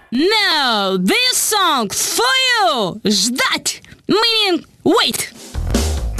Now, this song for you! Ждать! Meaning, wait!